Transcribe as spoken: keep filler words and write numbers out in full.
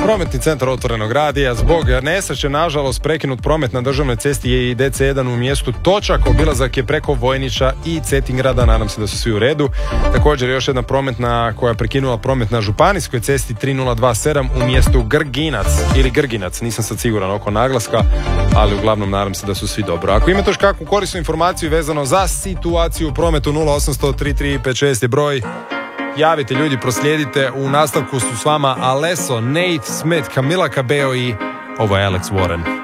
Prometni centar Otvorenog radija. Zbog nesreće, nažalost, prekinut promet na državnoj cesti je i D C jedan u mjestu Točak. Obilazak je preko Vojnića i Cetingrada. Nadam se da su svi u redu. Također još jedna prometna koja je prekinula promet na županijskoj cesti tri nula dva sedam u mjestu Grginac ili Grginac. Nisam sad siguran oko naglaska, ali uglavnom nadam se da su svi dobro. Ako imate još kakvu korisnu informaciju vezano za situaciju u prometu, nula osam sto tri tri pet šest je broj. Javite ljudi, proslijedite. U nastavku su s vama Alesso, Nate Smith, Camila Cabello i ovo je Alex Warren.